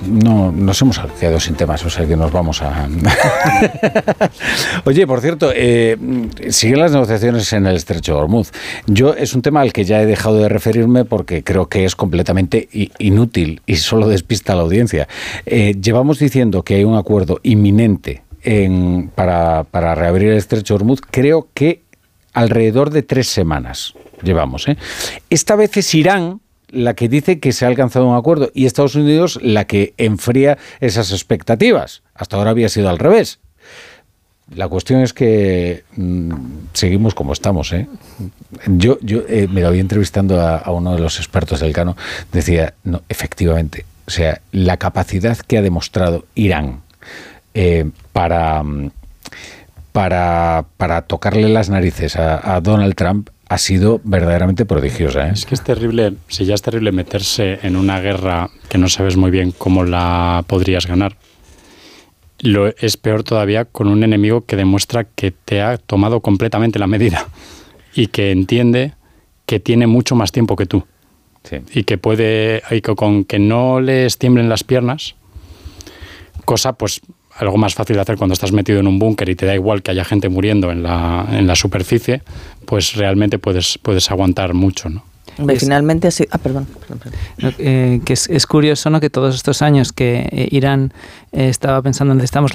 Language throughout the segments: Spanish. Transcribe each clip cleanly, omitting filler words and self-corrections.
No, nos hemos quedado sin temas, o sea que nos vamos a... Oye, por cierto, siguen las negociaciones en el Estrecho de Hormuz. Es un tema al que ya he dejado de referirme porque creo que es completamente inútil y solo despista a la audiencia. Llevamos diciendo que hay un acuerdo inminente para reabrir el Estrecho de Hormuz, creo que alrededor de 3 semanas llevamos. Esta vez es Irán la que dice que se ha alcanzado un acuerdo y Estados Unidos la que enfría esas expectativas. Hasta ahora había sido al revés. La cuestión es que seguimos como estamos. Yo me lo había entrevistando a uno de los expertos del Cano, decía, no, efectivamente, o sea, la capacidad que ha demostrado Irán para tocarle las narices a Donald Trump ha sido verdaderamente prodigiosa. Es que es terrible, si ya es terrible meterse en una guerra que no sabes muy bien cómo la podrías ganar, es peor todavía con un enemigo que demuestra que te ha tomado completamente la medida y que entiende que tiene mucho más tiempo que tú. Sí. Y que con que no les tiemblen las piernas, cosa pues algo más fácil de hacer cuando estás metido en un búnker y te da igual que haya gente muriendo en la superficie, pues realmente puedes aguantar mucho, ¿no? Finalmente, sí. Perdón. Que es curioso, ¿no?, que todos estos años que Irán estaba pensando necesitamos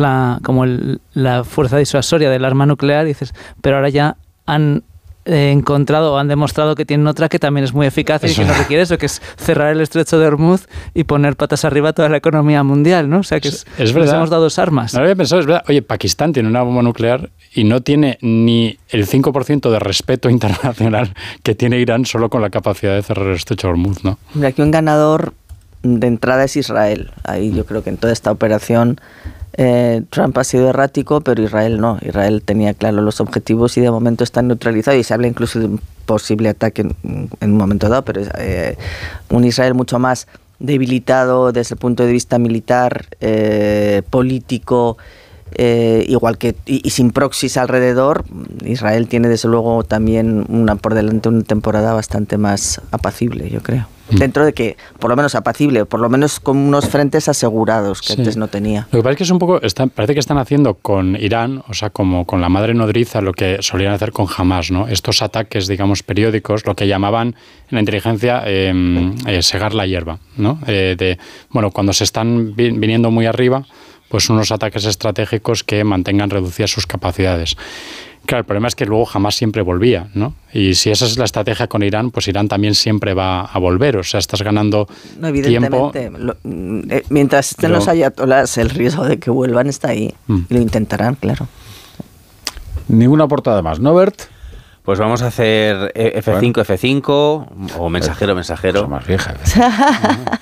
la fuerza disuasoria del arma nuclear, dices, pero ahora ya han encontrado o han demostrado que tienen otra que también es muy eficaz y que no requiere eso, que es cerrar el Estrecho de Hormuz y poner patas arriba toda la economía mundial, ¿no? O sea, que es verdad. Les hemos dado 2 armas. No lo había pensado, es verdad. Oye, Pakistán tiene una bomba nuclear y no tiene ni el 5% de respeto internacional que tiene Irán solo con la capacidad de cerrar el Estrecho de Hormuz, ¿no? Hombre, aquí un ganador de entrada es Israel. Ahí yo creo que en toda esta operación Trump ha sido errático, pero Israel no. Israel tenía claro los objetivos y de momento está neutralizado y se habla incluso de un posible ataque en un momento dado, pero un Israel mucho más debilitado desde el punto de vista militar, político, igual que y sin proxies alrededor. Israel tiene desde luego también por delante una temporada bastante más apacible, yo creo. Dentro de que, por lo menos apacible, por lo menos con unos frentes asegurados que antes no tenía. Lo que pasa es que es un poco, parece que están haciendo con Irán, o sea, como con la madre nodriza, lo que solían hacer con Hamás, ¿no? Estos ataques, digamos, periódicos, lo que llamaban en la inteligencia segar la hierba, ¿no? Cuando se están viniendo muy arriba, pues unos ataques estratégicos que mantengan reducidas sus capacidades. Claro, el problema es que luego jamás siempre volvía, ¿no? Y si esa es la estrategia con Irán, pues Irán también siempre va a volver. O sea, estás ganando tiempo. Mientras estén los ayatolás, el riesgo de que vuelvan está ahí. Y lo intentarán, claro. Ninguna portada más, ¿no, Bert? Pues vamos a hacer F5, F5 o mensajero. Cosa más vieja.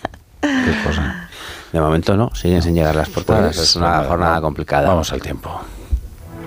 ¿Qué cosa? De momento no, siguen sin llegar las portadas. Pues, es una jornada complicada. Vamos al tiempo.